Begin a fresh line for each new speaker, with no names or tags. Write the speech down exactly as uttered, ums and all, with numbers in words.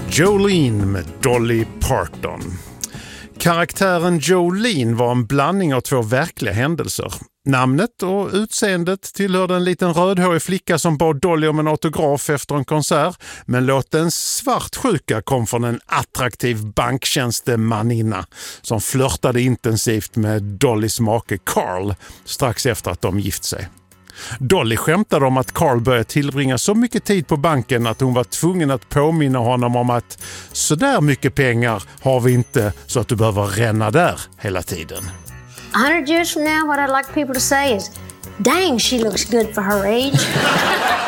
Jolene med Dolly Parton. Karaktären Jolene var en blandning av två verkliga händelser. Namnet och utseendet tillhörde en liten rödhårig flicka som bad Dolly om en autograf efter en konsert, men låtens svartsjuka kom från en attraktiv banktjänstemanninna som flörtade intensivt med Dollys make Carl strax efter att de gift sig. Dolly skämtade om att Carl började tillbringa så mycket tid på banken att hon var tvungen att påminna honom om att så där mycket pengar har vi inte så att du behöver ränna där hela tiden.
A hundred years from now, what I'd like people to say is, dang, she looks good for her age.